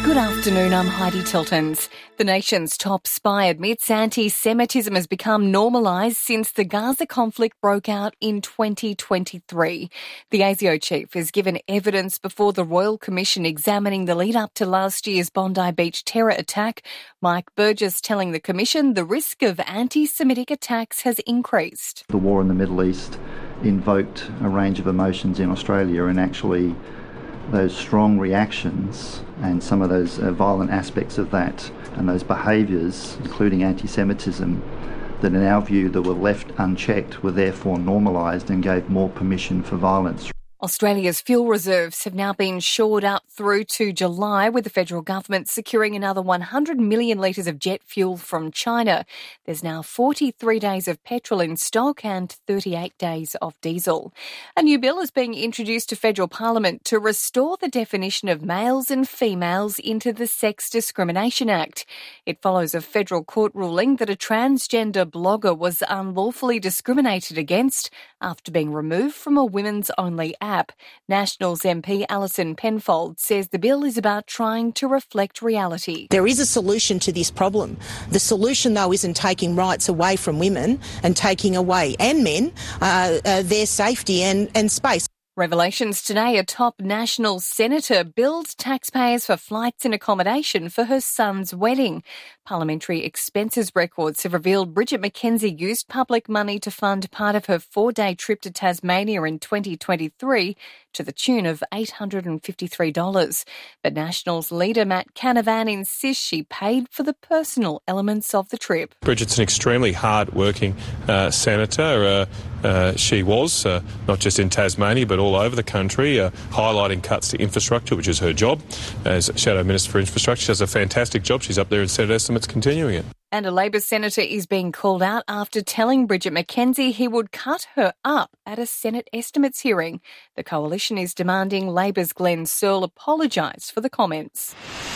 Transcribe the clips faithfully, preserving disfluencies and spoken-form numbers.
Good afternoon, I'm Heidi Tiltons. The nation's top spy admits anti-Semitism has become normalised since the Gaza conflict broke out in twenty twenty-three. The A S I O chief has given evidence before the Royal Commission examining the lead-up to last year's Bondi Beach terror attack. Mike Burgess telling the Commission the risk of anti-Semitic attacks has increased. The war in the Middle East invoked a range of emotions in Australia, and actually those strong reactions and some of those uh, violent aspects of that and those behaviours, including anti-Semitism, that in our view that were left unchecked were therefore normalised and gave more permission for violence. Australia's fuel reserves have now been shored up through to July, with the federal government securing another one hundred million litres of jet fuel from China. There's now forty-three days of petrol in stock and thirty-eight days of diesel. A new bill is being introduced to federal parliament to restore the definition of males and females into the Sex Discrimination Act. It follows a federal court ruling that a transgender blogger was unlawfully discriminated against after being removed from a women's-only app. Nationals M P Alison Penfold says the bill is about trying to reflect reality. There is a solution to this problem. The solution, though, isn't taking rights away from women and taking away, and men, uh, uh, their safety and, and space. Revelations today, a top national senator billed taxpayers for flights and accommodation for her son's wedding. Parliamentary expenses records have revealed Bridget McKenzie used public money to fund part of her four-day trip to Tasmania in twenty twenty-three to the tune of eight hundred fifty-three dollars. But Nationals leader Matt Canavan insists she paid for the personal elements of the trip. Bridget's an extremely hard-working uh, senator. Uh, uh, she was, uh, not just in Tasmania, but all over the country, uh, highlighting cuts to infrastructure, which is her job as Shadow Minister for Infrastructure. She does a fantastic job. She's up there in Senate estimates, continuing it. And a Labor senator is being called out after telling Bridget McKenzie he would cut her up at a Senate estimates hearing. The coalition is demanding Labor's Glenn Searle apologise for the comments.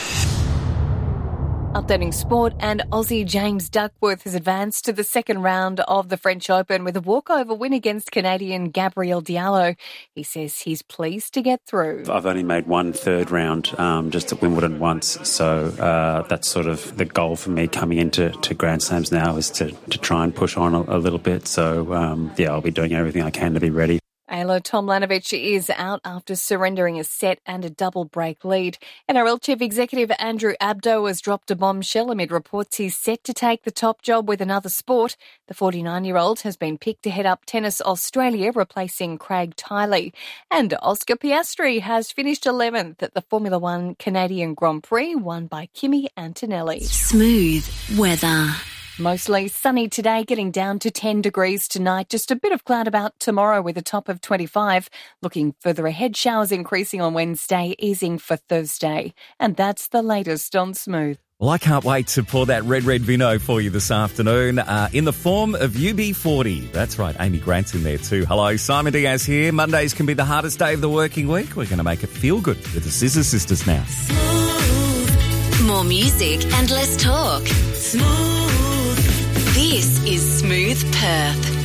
Updating sport, and Aussie James Duckworth has advanced to the second round of the French Open with a walkover win against Canadian Gabriel Diallo. He says he's pleased to get through. I've only made one third round um, just at Wimbledon once, so uh, that's sort of the goal for me coming into to Grand Slams now, is to, to try and push on a, a little bit. So, um, yeah, I'll be doing everything I can to be ready. Ayla Tomljanovic is out after surrendering a set and a double break lead. N R L Chief Executive Andrew Abdo has dropped a bombshell amid reports he's set to take the top job with another sport. The forty-nine-year-old has been picked to head up Tennis Australia, replacing Craig Tiley. And Oscar Piastri has finished eleventh at the Formula One Canadian Grand Prix, won by Kimi Antonelli. Smooth weather. Mostly sunny today, getting down to ten degrees tonight. Just a bit of cloud about tomorrow with a top of twenty-five. Looking further ahead, showers increasing on Wednesday, easing for Thursday. And that's the latest on Smooth. Well, I can't wait to pour that red, red vino for you this afternoon uh, in the form of U B forty. That's right, Amy Grant's in there too. Hello, Simon Diaz here. Mondays can be the hardest day of the working week. We're going to make it feel good with the Scissor Sisters now. Smooth. More music and less talk. Smooth. This is Smooth Perth.